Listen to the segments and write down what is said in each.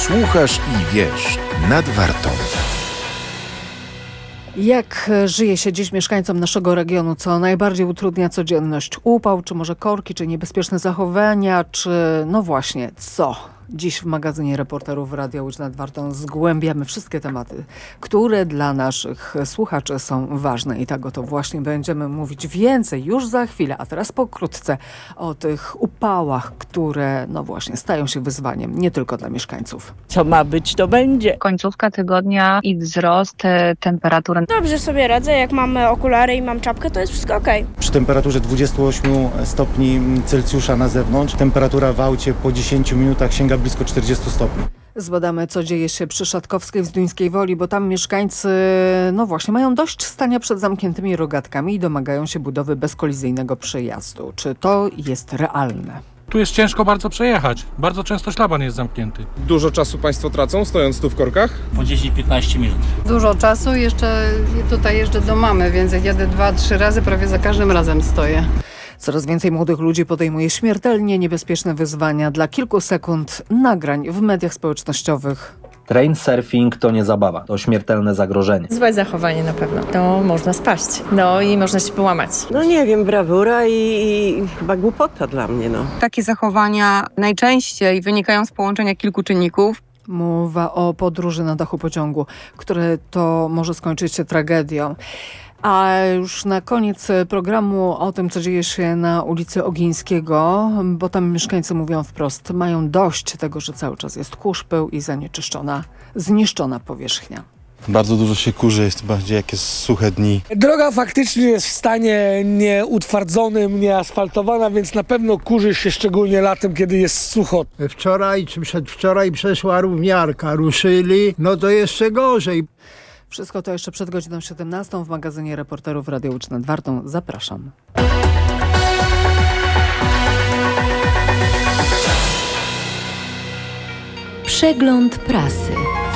Słuchasz i wiesz nad Wartą. Jak żyje się dziś mieszkańcom naszego regionu? Co najbardziej utrudnia codzienność? Upał, czy może korki, czy niebezpieczne zachowania, czy no właśnie, co? Dziś w magazynie reporterów Radia Łódź nad Wartą zgłębiamy wszystkie tematy, które dla naszych słuchaczy są ważne. I tak oto właśnie będziemy mówić więcej już za chwilę, a teraz pokrótce o tych upałach, które no właśnie stają się wyzwaniem nie tylko dla mieszkańców. Co ma być, to będzie. Końcówka tygodnia i wzrost temperatury. Dobrze sobie radzę, jak mam okulary i mam czapkę, to jest wszystko okej. Przy temperaturze 28 stopni Celsjusza na zewnątrz, temperatura w aucie po 10 minutach sięga blisko 40 stopni. Zbadamy, co dzieje się przy Szatkowskiej w Zduńskiej Woli, bo tam mieszkańcy, no właśnie, mają dość stania przed zamkniętymi rogatkami i domagają się budowy bezkolizyjnego przejazdu. Czy to jest realne? Tu jest ciężko bardzo przejechać. Bardzo często szlaban jest zamknięty. Dużo czasu Państwo tracą, stojąc tu w korkach? Po 10-15 minut. Dużo czasu, jeszcze tutaj jeżdżę do mamy, więc jak jadę 2-3 razy, prawie za każdym razem stoję. Coraz więcej młodych ludzi podejmuje śmiertelnie niebezpieczne wyzwania dla kilku sekund nagrań w mediach społecznościowych. Train surfing to nie zabawa, to śmiertelne zagrożenie. Złe zachowanie na pewno. To można spaść. No i można się połamać. No nie wiem, brawura i chyba głupota dla mnie, no. Takie zachowania najczęściej wynikają z połączenia kilku czynników. Mowa o podróży na dachu pociągu, które to może skończyć się tragedią. A już na koniec programu o tym, co dzieje się na ulicy Ogińskiego, bo tam mieszkańcy mówią wprost, mają dość tego, że cały czas jest kurz, pył i zniszczona powierzchnia. Bardzo dużo się kurzy, jest bardziej jak jest suche dni. Droga faktycznie jest w stanie nieutwardzonym, nieasfaltowana, więc na pewno kurzy się szczególnie latem, kiedy jest sucho. Wczoraj czy przedwczoraj przeszła równiarka, ruszyli, no to jeszcze gorzej. Wszystko to jeszcze przed godziną 17 w magazynie reporterów Radia Łódź nad Wartą. Zapraszam. Przegląd prasy.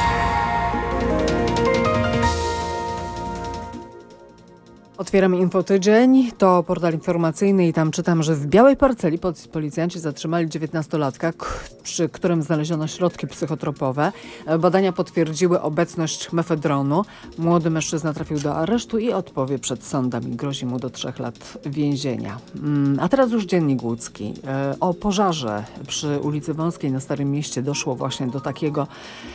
Otwieramy Infotydzień, to portal informacyjny i tam czytam, że w Białej Parceli policjanci zatrzymali 19-latka, przy którym znaleziono środki psychotropowe. Badania potwierdziły obecność mefedronu. Młody mężczyzna trafił do aresztu i odpowie przed sądami. Grozi mu do 3 lat więzienia. A teraz już Dziennik Łódzki. O pożarze przy ulicy Wąskiej na Starym Mieście doszło właśnie do takiego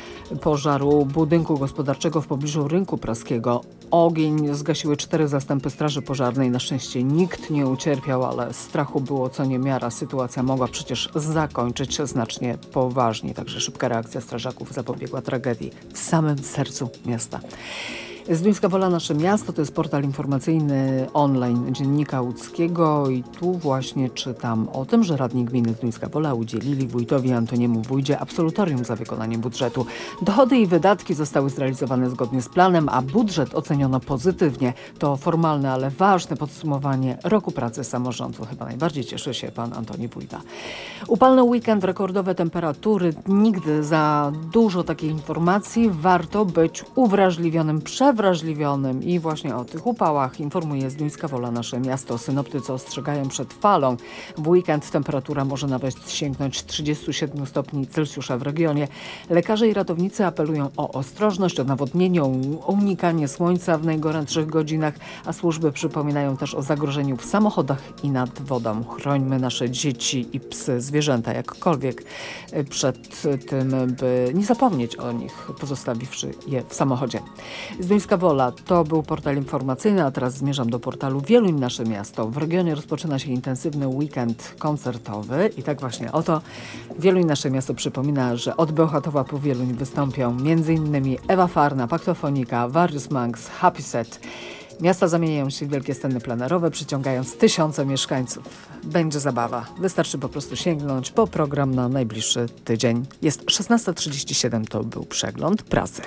pożaru budynku gospodarczego w pobliżu Rynku Praskiego. Ogień zgasiły 4 zastępy straży pożarnej. Na szczęście nikt nie ucierpiał, ale strachu było co niemiara. Sytuacja mogła przecież zakończyć się znacznie poważniej. Także szybka reakcja strażaków zapobiegła tragedii w samym sercu miasta. Zduńska Wola, nasze miasto, to jest portal informacyjny online Dziennika Łódzkiego i tu właśnie czytam o tym, że radni gminy Zduńska Wola udzielili wójtowi Antoniemu Wójdzie absolutorium za wykonanie budżetu. Dochody i wydatki zostały zrealizowane zgodnie z planem, a budżet oceniono pozytywnie. To formalne, ale ważne podsumowanie roku pracy samorządu. Chyba najbardziej cieszy się pan Antoni Wójta. Upalny weekend, rekordowe temperatury. Nigdy za dużo takiej informacji. Warto być uwrażliwionym, przewrażliwionym i właśnie o tych upałach informuje Zduńska Wola, nasze miasto. Synoptycy ostrzegają przed falą. W weekend temperatura może nawet sięgnąć 37 stopni Celsjusza w regionie. Lekarze i ratownicy apelują o ostrożność, o nawodnienie, o unikanie słońca w najgorętszych godzinach, a służby przypominają też o zagrożeniu w samochodach i nad wodą. Chrońmy nasze dzieci i psy, zwierzęta jakkolwiek przed tym, by nie zapomnieć o nich, pozostawiwszy je w samochodzie. Zduńska Wola to był portal informacyjny, a teraz zmierzam do portalu Wieluń, nasze miasto. W regionie rozpoczyna się intensywny weekend koncertowy i tak właśnie oto Wieluń, nasze miasto przypomina, że od Bełchatowa po Wieluń wystąpią m.in. Ewa Farna, Paktofonika, Various Monks, Happy Set. Miasta zamieniają się w wielkie sceny plenerowe, przyciągając tysiące mieszkańców. Będzie zabawa. Wystarczy po prostu sięgnąć po program na najbliższy tydzień. Jest 16:37, to był przegląd prasy.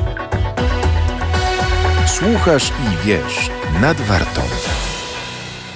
Słuchasz i wiesz nad Wartą.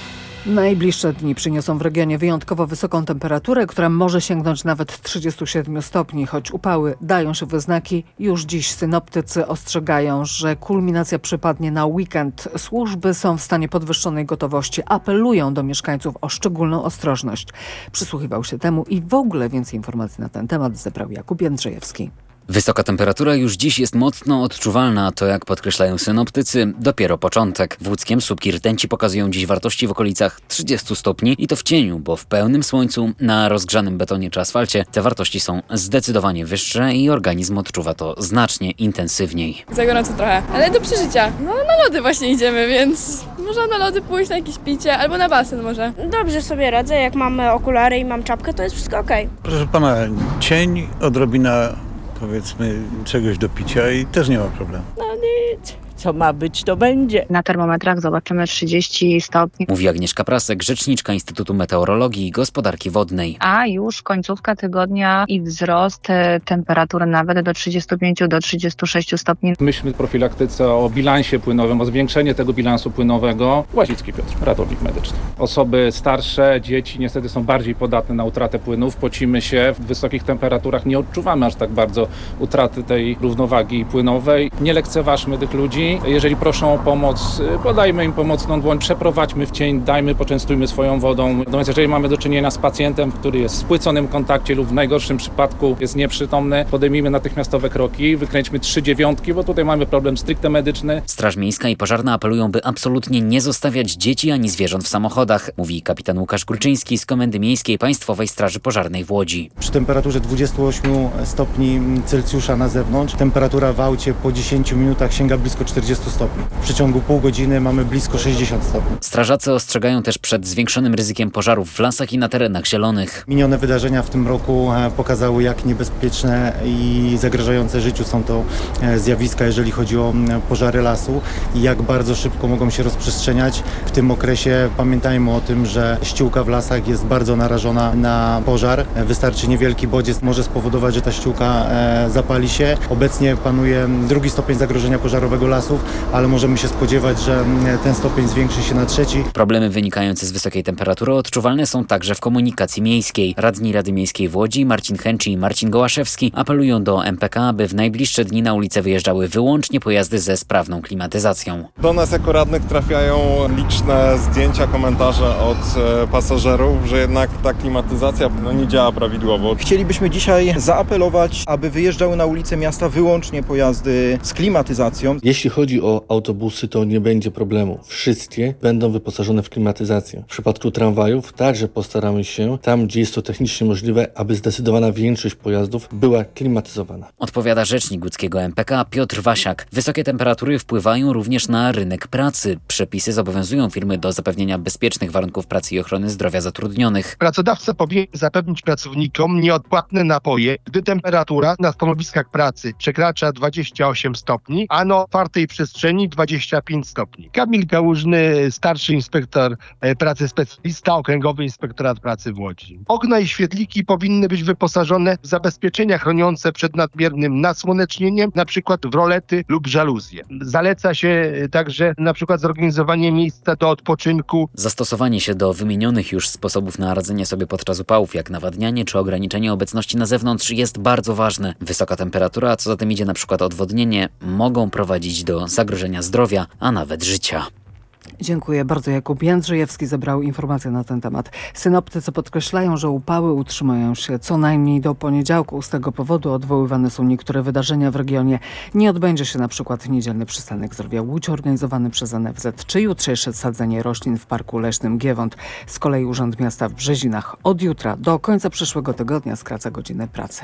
Najbliższe dni przyniosą w regionie wyjątkowo wysoką temperaturę, która może sięgnąć nawet 37 stopni. Choć upały dają się we znaki, już dziś synoptycy ostrzegają, że kulminacja przypadnie na weekend. Służby są w stanie podwyższonej gotowości. Apelują do mieszkańców o szczególną ostrożność. Przysłuchiwał się temu i w ogóle więcej informacji na ten temat zebrał Jakub Jędrzejewski. Wysoka temperatura już dziś jest mocno odczuwalna, to jak podkreślają synoptycy, dopiero początek. W łódzkiem słupki rtęci pokazują dziś wartości w okolicach 30 stopni i to w cieniu, bo w pełnym słońcu na rozgrzanym betonie czy asfalcie te wartości są zdecydowanie wyższe i organizm odczuwa to znacznie intensywniej. Za gorąco trochę, ale do przeżycia. No na lody właśnie idziemy, więc można na lody pójść, na jakieś picie albo na basen może. Dobrze sobie radzę, jak mamy okulary i mam czapkę, to jest wszystko okej. Proszę pana, cień, odrobina powiedzmy czegoś do picia i też nie ma problemu. No nic. Co ma być, to będzie. Na termometrach zobaczymy 30 stopni. Mówi Agnieszka Prasek, rzeczniczka Instytutu Meteorologii i Gospodarki Wodnej. A już końcówka tygodnia i wzrost temperatury nawet do 35 do 36 stopni. Myślmy w profilaktyce o bilansie płynowym, o zwiększeniu tego bilansu płynowego. Łazicki Piotr, ratownik medyczny. Osoby starsze, dzieci niestety są bardziej podatne na utratę płynów. Pocimy się w wysokich temperaturach, nie odczuwamy aż tak bardzo utraty tej równowagi płynowej. Nie lekceważmy tych ludzi. Jeżeli proszą o pomoc, podajmy im pomocną dłoń, przeprowadźmy w cień, poczęstujmy swoją wodą. Natomiast jeżeli mamy do czynienia z pacjentem, który jest w spłyconym kontakcie lub w najgorszym przypadku jest nieprzytomny, podejmijmy natychmiastowe kroki, wykręćmy 3 dziewiątki, bo tutaj mamy problem stricte medyczny. Straż Miejska i Pożarna apelują, by absolutnie nie zostawiać dzieci ani zwierząt w samochodach, mówi kapitan Łukasz Kulczyński z Komendy Miejskiej Państwowej Straży Pożarnej w Łodzi. Przy temperaturze 28 stopni Celsjusza na zewnątrz, temperatura w aucie po 10 minutach sięga blisko 40 stopni. W przeciągu pół godziny mamy blisko 60 stopni. Strażacy ostrzegają też przed zwiększonym ryzykiem pożarów w lasach i na terenach zielonych. Minione wydarzenia w tym roku pokazały, jak niebezpieczne i zagrażające życiu są to zjawiska, jeżeli chodzi o pożary lasu i jak bardzo szybko mogą się rozprzestrzeniać. W tym okresie pamiętajmy o tym, że ściółka w lasach jest bardzo narażona na pożar. Wystarczy niewielki bodziec, może spowodować, że ta ściółka zapali się. Obecnie panuje 2. stopień zagrożenia pożarowego lasów, ale możemy się spodziewać, że ten stopień zwiększy się na 3. Problemy wynikające z wysokiej temperatury odczuwalne są także w komunikacji miejskiej. Radni Rady Miejskiej w Łodzi, Marcin Chęci i Marcin Gołaszewski, apelują do MPK, aby w najbliższe dni na ulicę wyjeżdżały wyłącznie pojazdy ze sprawną klimatyzacją. Do nas jako radnych trafiają liczne zdjęcia, komentarze od pasażerów, że jednak ta klimatyzacja nie działa prawidłowo. Chcielibyśmy dzisiaj zaapelować, aby wyjeżdżały na ulice miasta wyłącznie pojazdy z klimatyzacją. Jeśli chodzi o autobusy, to nie będzie problemu. Wszystkie będą wyposażone w klimatyzację. W przypadku tramwajów także postaramy się, tam gdzie jest to technicznie możliwe, aby zdecydowana większość pojazdów była klimatyzowana. Odpowiada rzecznik łódzkiego MPK Piotr Wasiak. Wysokie temperatury wpływają również na rynek pracy. Przepisy zobowiązują firmy do zapewnienia bezpiecznych warunków pracy i ochrony zdrowia zatrudnionych. Pracodawca powinien zapewnić pracownikom nieodpłatne napoje, gdy temperatura na stanowiskach pracy przekracza 28 stopni, a na otwartej przestrzeni 25 stopni. Kamil Kałużny, starszy inspektor pracy, specjalista Okręgowy Inspektorat Pracy w Łodzi. Okna i świetliki powinny być wyposażone w zabezpieczenia chroniące przed nadmiernym nasłonecznieniem, na przykład w rolety lub żaluzje. Zaleca się także na przykład zorganizowanie miejsca do odpoczynku. Zastosowanie się do wymienionych już sposobów na radzenie sobie podczas upałów, jak nawadnianie czy ograniczenie obecności na zewnątrz, jest bardzo ważne. Wysoka temperatura, a co za tym idzie na przykład odwodnienie, mogą prowadzić do zagrożenia zdrowia, a nawet życia. Dziękuję bardzo. Jakub Jędrzejewski zebrał informacje na ten temat. Synoptycy podkreślają, że upały utrzymają się co najmniej do poniedziałku. Z tego powodu odwoływane są niektóre wydarzenia w regionie. Nie odbędzie się na przykład niedzielny przystanek Zdrowia Łódź organizowany przez NFZ, czy jutrzejsze sadzenie roślin w Parku Leśnym Giewont. Z kolei Urząd Miasta w Brzezinach od jutra do końca przyszłego tygodnia skraca godziny pracy.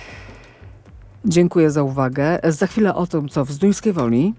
Dziękuję za uwagę. Za chwilę o tym, co w Zduńskiej Woli.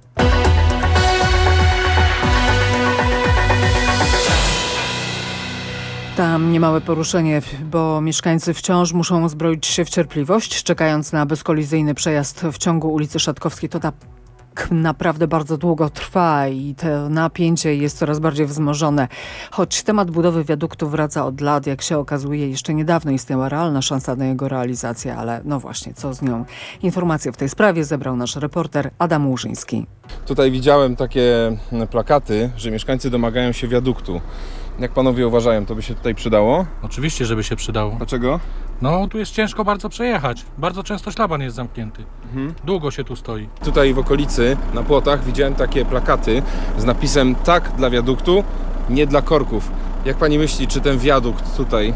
Tam niemałe poruszenie, bo mieszkańcy wciąż muszą zbroić się w cierpliwość, czekając na bezkolizyjny przejazd w ciągu ulicy Szatkowskiej. To naprawdę bardzo długo trwa i to napięcie jest coraz bardziej wzmożone. Choć temat budowy wiaduktu wraca od lat, jak się okazuje, jeszcze niedawno istniała realna szansa na jego realizację, ale no właśnie, co z nią? Informacje w tej sprawie zebrał nasz reporter Adam Łużyński. Tutaj widziałem takie plakaty, że mieszkańcy domagają się wiaduktu. Jak panowie uważają, to by się tutaj przydało? Oczywiście, żeby się przydało. Dlaczego? No, tu jest ciężko bardzo przejechać. Bardzo często szlaban jest zamknięty. Długo się tu stoi. Tutaj w okolicy, na płotach, widziałem takie plakaty z napisem tak dla wiaduktu, nie dla korków. Jak pani myśli, czy ten wiadukt tutaj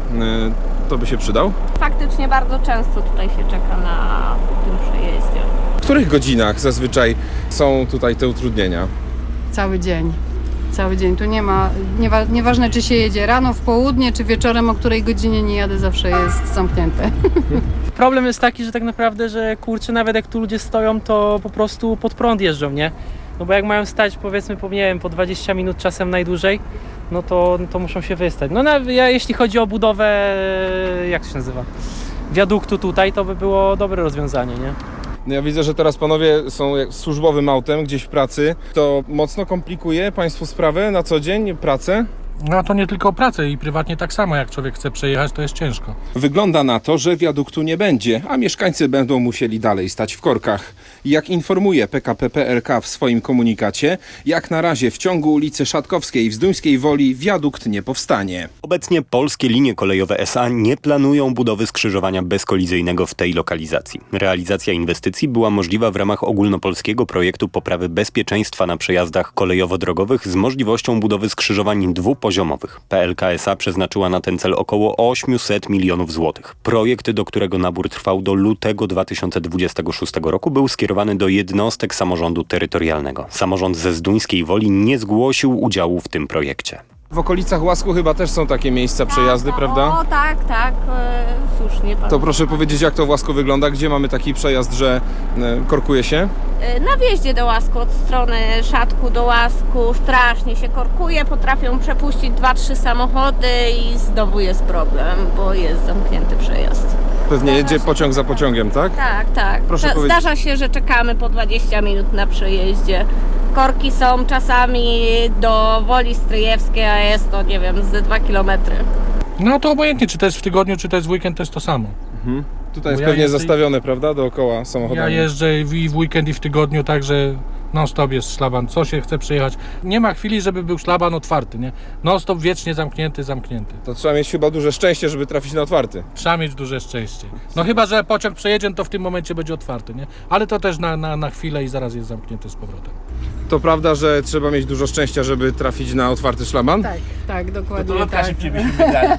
to by się przydał? Faktycznie bardzo często tutaj się czeka na tym przejeździe. W których godzinach zazwyczaj są tutaj te utrudnienia? Cały dzień. Cały dzień. Tu nie ma, nieważne czy się jedzie rano, w południe, czy wieczorem, o której godzinie nie jadę, zawsze jest zamknięte. Problem jest taki, że tak naprawdę, że kurczę, nawet jak tu ludzie stoją, to po prostu pod prąd jeżdżą, nie? No bo jak mają stać, powiedzmy, nie wiem, po 20 minut czasem najdłużej, no to muszą się wystać. No jeśli chodzi o budowę, jak się nazywa, wiaduktu tutaj, to by było dobre rozwiązanie, nie? No ja widzę, że teraz panowie są służbowym autem gdzieś w pracy. To mocno komplikuje państwu sprawę na co dzień, pracę? No to nie tylko pracę i prywatnie tak samo, jak człowiek chce przejechać, to jest ciężko. Wygląda na to, że wiaduktu nie będzie, a mieszkańcy będą musieli dalej stać w korkach. Jak informuje PKP PLK w swoim komunikacie, jak na razie w ciągu ulicy Szatkowskiej w Zduńskiej Woli wiadukt nie powstanie. Obecnie Polskie Linie Kolejowe S.A. nie planują budowy skrzyżowania bezkolizyjnego w tej lokalizacji. Realizacja inwestycji była możliwa w ramach ogólnopolskiego projektu poprawy bezpieczeństwa na przejazdach kolejowo-drogowych z możliwością budowy skrzyżowań dwupoziomowych. PLK S.A. przeznaczyła na ten cel około 800 milionów złotych. Projekt, do którego nabór trwał do lutego 2026 roku, był skierowany do jednostek samorządu terytorialnego. Samorząd ze Zduńskiej Woli nie zgłosił udziału w tym projekcie. W okolicach Łasku chyba też są takie miejsca przejazdy, prawda? O tak, słusznie pan. To proszę powiedzieć, jak to w Łasku wygląda? Gdzie mamy taki przejazd, że korkuje się? Na wjeździe do Łasku, od strony Szatku do Łasku strasznie się korkuje, potrafią przepuścić 2-3 samochody i znowu jest problem, bo jest zamknięty przejazd. Pewnie jedzie pociąg za pociągiem, tak? Tak. Zdarza się, że czekamy po 20 minut na przejeździe. Korki są czasami do Woli Stryjewskiej, a jest to, nie wiem, ze 2 kilometry. No to obojętnie, czy to jest w tygodniu, czy to jest w weekend, to jest to samo. Tutaj jest pewnie zastawione, prawda, dookoła samochodami. Ja jeżdżę i w weekend, i w tygodniu, także non-stop jest szlaban. Co się chce przejechać? Nie ma chwili, żeby był szlaban otwarty, nie? Non-stop wiecznie zamknięty. To trzeba mieć chyba duże szczęście, żeby trafić na otwarty. Trzeba mieć duże szczęście. No chyba, że pociąg przejedzie, to w tym momencie będzie otwarty, nie? Ale to też na chwilę i zaraz jest zamknięty z powrotem. To prawda, że trzeba mieć dużo szczęścia, żeby trafić na otwarty szlaban? Tak, dokładnie. To tak. szybciej byśmy wydali.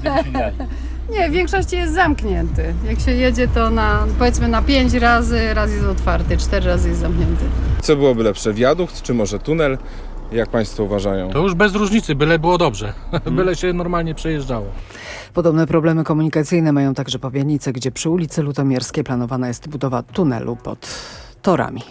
Nie, w większości jest zamknięty. Jak się jedzie, to powiedzmy na 5 razy, raz jest otwarty, 4 razy jest zamknięty. Co byłoby lepsze, wiadukt czy może tunel? Jak państwo uważają? To już bez różnicy, byle było dobrze. Byle się normalnie przejeżdżało. Podobne problemy komunikacyjne mają także Pabianice, gdzie przy ulicy Lutomierskiej planowana jest budowa tunelu pod torami.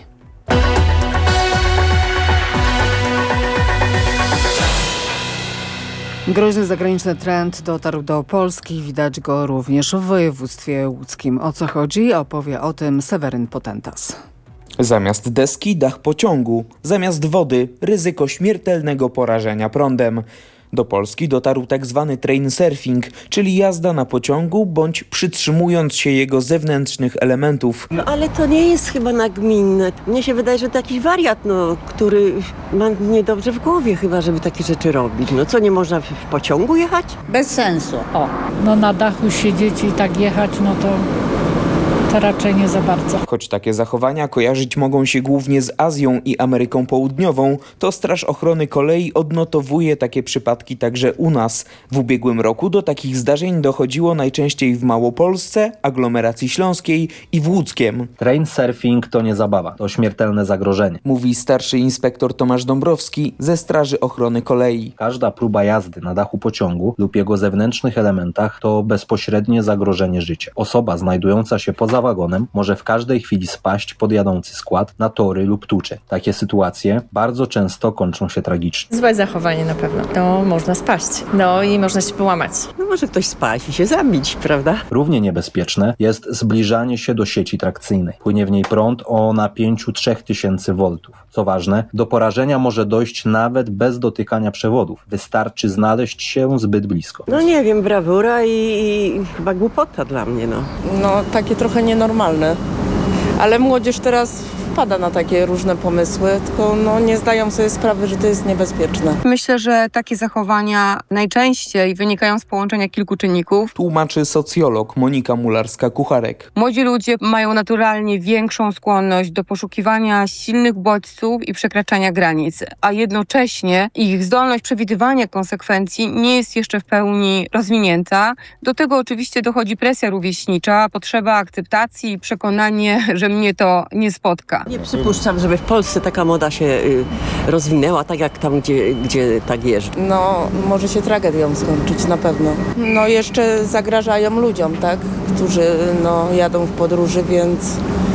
Groźny zagraniczny trend dotarł do Polski. Widać go również w województwie łódzkim. O co chodzi? Opowie o tym Seweryn Potentas. Zamiast deski dach pociągu, zamiast wody ryzyko śmiertelnego porażenia prądem. Do Polski dotarł tzw. train surfing, czyli jazda na pociągu bądź przytrzymując się jego zewnętrznych elementów. No ale to nie jest chyba nagminne. Mnie się wydaje, że to jakiś wariat, który ma niedobrze w głowie chyba, żeby takie rzeczy robić. No co, nie można w pociągu jechać? Bez sensu. No na dachu siedzieć i tak jechać, no to raczej nie za bardzo. Choć takie zachowania kojarzyć mogą się głównie z Azją i Ameryką Południową, to Straż Ochrony Kolei odnotowuje takie przypadki także u nas. W ubiegłym roku do takich zdarzeń dochodziło najczęściej w Małopolsce, aglomeracji śląskiej i w Łódzkiem. Train surfing to nie zabawa, to śmiertelne zagrożenie. Mówi starszy inspektor Tomasz Dąbrowski ze Straży Ochrony Kolei. Każda próba jazdy na dachu pociągu lub jego zewnętrznych elementach to bezpośrednie zagrożenie życia. Osoba znajdująca się poza wagonem może w każdej chwili spaść pod jadący skład na tory lub tucze. Takie sytuacje bardzo często kończą się tragicznie. Złe zachowanie na pewno. To można spaść. No i można się połamać. No może ktoś spaść i się zabić, prawda? Równie niebezpieczne jest zbliżanie się do sieci trakcyjnej. Płynie w niej prąd o napięciu 3000 V. Co ważne, do porażenia może dojść nawet bez dotykania przewodów. Wystarczy znaleźć się zbyt blisko. No nie wiem, brawura i chyba głupota dla mnie, no. No takie trochę nienormalne. Ale młodzież teraz wpada na takie różne pomysły, tylko nie zdają sobie sprawy, że to jest niebezpieczne. Myślę, że takie zachowania najczęściej wynikają z połączenia kilku czynników. Tłumaczy socjolog Monika Mularska-Kucharek. Młodzi ludzie mają naturalnie większą skłonność do poszukiwania silnych bodźców i przekraczania granic, a jednocześnie ich zdolność przewidywania konsekwencji nie jest jeszcze w pełni rozwinięta. Do tego oczywiście dochodzi presja rówieśnicza, potrzeba akceptacji i przekonanie, że mnie to nie spotka. Nie przypuszczam, żeby w Polsce taka moda się rozwinęła, tak jak tam, gdzie tak jeżdżą. No, może się tragedią skończyć na pewno. No, jeszcze zagrażają ludziom, tak? Którzy jadą w podróży, więc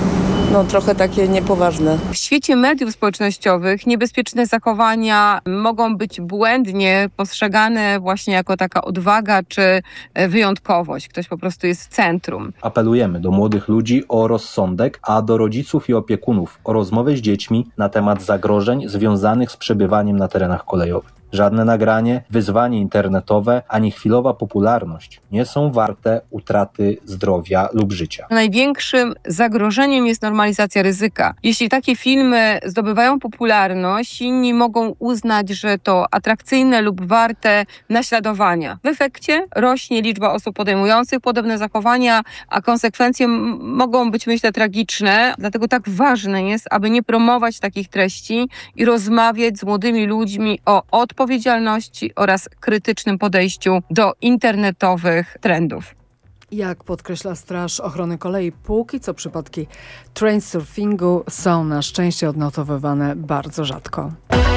trochę takie niepoważne. W świecie mediów społecznościowych niebezpieczne zachowania mogą być błędnie postrzegane właśnie jako taka odwaga czy wyjątkowość. Ktoś po prostu jest w centrum. Apelujemy do młodych ludzi o rozsądek, a do rodziców i opiekunów o rozmowę z dziećmi na temat zagrożeń związanych z przebywaniem na terenach kolejowych. Żadne nagranie, wyzwanie internetowe, ani chwilowa popularność nie są warte utraty zdrowia lub życia. Największym zagrożeniem jest normalizacja ryzyka. Jeśli takie filmy zdobywają popularność, inni mogą uznać, że to atrakcyjne lub warte naśladowania. W efekcie rośnie liczba osób podejmujących podobne zachowania, a konsekwencje mogą być, myślę, tragiczne. Dlatego tak ważne jest, aby nie promować takich treści i rozmawiać z młodymi ludźmi o odpowiedzialności oraz krytycznym podejściu do internetowych trendów. Jak podkreśla Straż Ochrony Kolei, póki co przypadki trainsurfingu są na szczęście odnotowywane bardzo rzadko.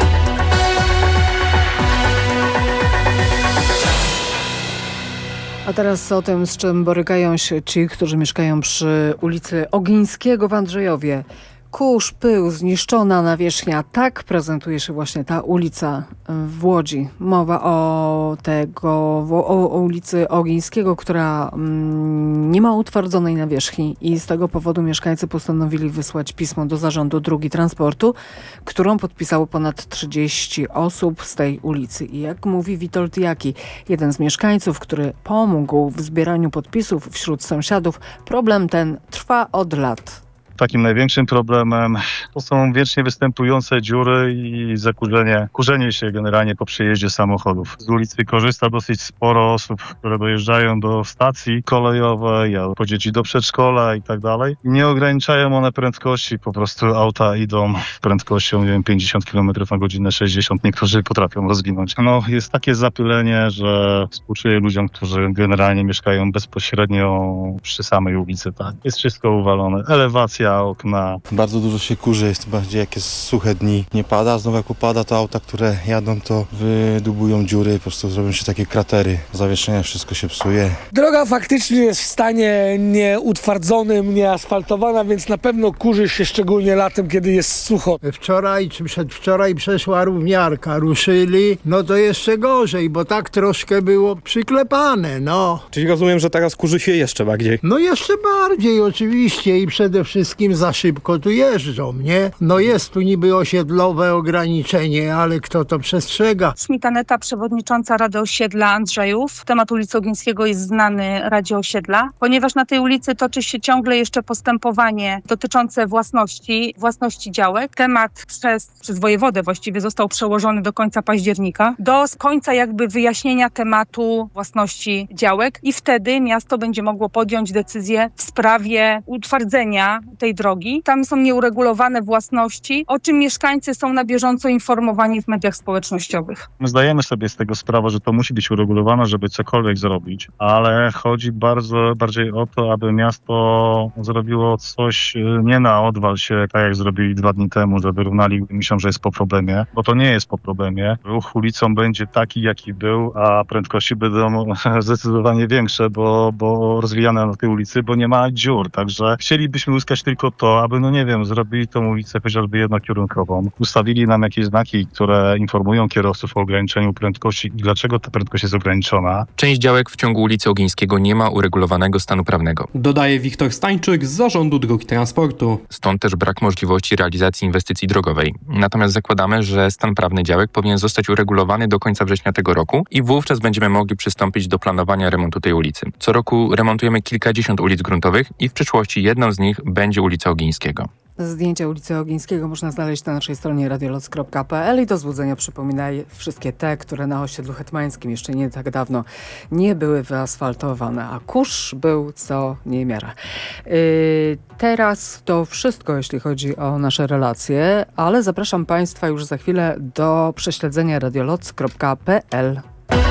A teraz o tym, z czym borykają się ci, którzy mieszkają przy ulicy Ogińskiego w Andrzejowie. Kurz, pył, zniszczona nawierzchnia. Tak prezentuje się właśnie ta ulica w Łodzi. Mowa o ulicy Ogińskiego, która nie ma utwardzonej nawierzchni i z tego powodu mieszkańcy postanowili wysłać pismo do Zarządu Dróg Transportu, którą podpisało ponad 30 osób z tej ulicy. I jak mówi Witold Jaki, jeden z mieszkańców, który pomógł w zbieraniu podpisów wśród sąsiadów, problem ten trwa od lat. Takim największym problemem to są wiecznie występujące dziury i kurzenie się generalnie po przejeździe samochodów. Z ulicy korzysta dosyć sporo osób, które dojeżdżają do stacji kolejowej, po dzieci do przedszkola i tak dalej. Nie ograniczają one prędkości, po prostu auta idą prędkością 50 km na godzinę, 60, niektórzy potrafią rozwinąć. Jest takie zapylenie, że współczuję ludziom, którzy generalnie mieszkają bezpośrednio przy samej ulicy. Tak? Jest wszystko uwalone. Elewacja, okna. Bardzo dużo się kurzy, jest bardziej jak jest suche dni. Nie pada, znowu jak upada, to auta, które jadą, to wydubują dziury, po prostu zrobią się takie kratery. Zawieszenia, wszystko się psuje. Droga faktycznie jest w stanie nieutwardzonym, nieasfaltowana, więc na pewno kurzy się szczególnie latem, kiedy jest sucho. Wczoraj czy przedwczoraj przeszła równiarka, ruszyli, to jeszcze gorzej, bo tak troszkę było przyklepane, Czyli rozumiem, że teraz kurzy się jeszcze bardziej? Jeszcze bardziej oczywiście i przede wszystkim za szybko tu jeżdżą, nie? Jest tu niby osiedlowe ograniczenie, ale kto to przestrzega? Śmitaneta, przewodnicząca Rady Osiedla Andrzejów. Temat ulicy Ogińskiego jest znany Radzie Osiedla, ponieważ na tej ulicy toczy się ciągle jeszcze postępowanie dotyczące własności działek. Temat przez wojewodę właściwie został przełożony do końca października, do końca wyjaśnienia tematu własności działek i wtedy miasto będzie mogło podjąć decyzję w sprawie utwardzenia tej drogi. Tam są nieuregulowane własności, o czym mieszkańcy są na bieżąco informowani w mediach społecznościowych. My zdajemy sobie z tego sprawę, że to musi być uregulowane, żeby cokolwiek zrobić, ale chodzi bardziej o to, aby miasto zrobiło coś nie na odwal się, tak jak zrobili 2 dni temu, że wyrównali, myślą, że jest po problemie, bo to nie jest po problemie. Ruch ulicą będzie taki, jaki był, a prędkości będą zdecydowanie większe, bo rozwijane na tej ulicy, bo nie ma dziur, także chcielibyśmy uzyskać tylko tylko to, aby, no nie wiem, zrobili tą ulicę chociażby jednokierunkową. Ustawili nam jakieś znaki, które informują kierowców o ograniczeniu prędkości i dlaczego ta prędkość jest ograniczona. Część działek w ciągu ulicy Ogińskiego nie ma uregulowanego stanu prawnego. Dodaje Wiktor Stańczyk z Zarządu Dróg Transportu. Stąd też brak możliwości realizacji inwestycji drogowej. Natomiast zakładamy, że stan prawny działek powinien zostać uregulowany do końca września tego roku i wówczas będziemy mogli przystąpić do planowania remontu tej ulicy. Co roku remontujemy kilkadziesiąt ulic gruntowych i w przyszłości jedną z nich będzie ulica Ogińskiego. Zdjęcia ulicy Ogińskiego można znaleźć na naszej stronie radioloc.pl i do złudzenia przypominaj wszystkie te, które na osiedlu hetmańskim jeszcze nie tak dawno nie były wyasfaltowane, a kurz był co niemiara. Teraz to wszystko, jeśli chodzi o nasze relacje, ale zapraszam Państwa już za chwilę do prześledzenia radioloc.pl.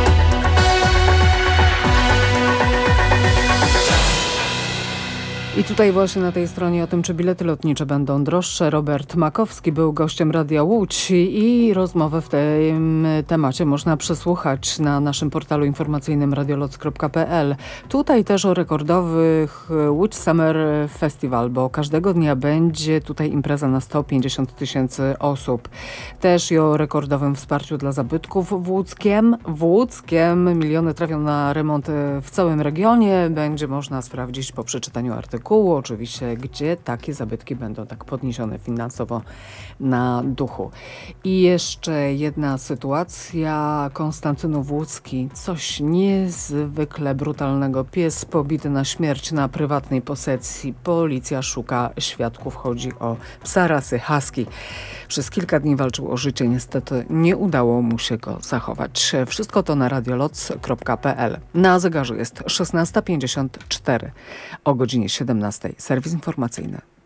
I tutaj właśnie na tej stronie o tym, czy bilety lotnicze będą droższe. Robert Makowski był gościem Radia Łódź i rozmowę w tym temacie można przesłuchać na naszym portalu informacyjnym radioloc.pl. Tutaj też o rekordowych Łódź Summer Festival, bo każdego dnia będzie tutaj impreza na 150 000 osób. Też i o rekordowym wsparciu dla zabytków w Łódzkiem. Miliony trafią na remonty w całym regionie. Będzie można sprawdzić po przeczytaniu artykułu, oczywiście, gdzie takie zabytki będą tak podniesione finansowo na duchu. I jeszcze jedna sytuacja. Konstantynów Łódzki. Coś niezwykle brutalnego. Pies pobity na śmierć na prywatnej posesji. Policja szuka świadków. Chodzi o psa rasy husky. Przez kilka dni walczył o życie. Niestety nie udało mu się go zachować. Wszystko to na radioloc.pl. Na zegarze jest 16:54. O godzinie 17. Serwis informacyjny.